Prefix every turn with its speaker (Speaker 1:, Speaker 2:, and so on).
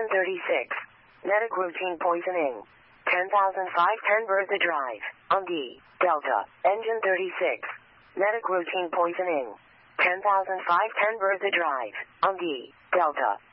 Speaker 1: Engine 36. Medic routine poisoning. 10,510 Bertha Drive. On D. Delta. Engine 36. Medic routine poisoning. 10,510 Bertha Drive. On D. Delta.